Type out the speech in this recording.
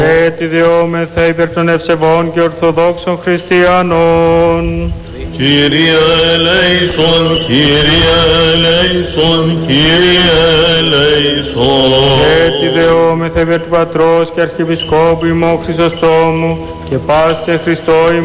Έτσι διόμεθα υπέρ των ευσεβών και ορθοδόξων χριστιανών. Κύριε ελέησον, Κύριε ελέησον, Κύριε ελέησον. Έτσι δεόμεθα υπέρ του Πατρός και Αρχιεπισκόπου ημών Χρυσοστόμου και πάση Χριστό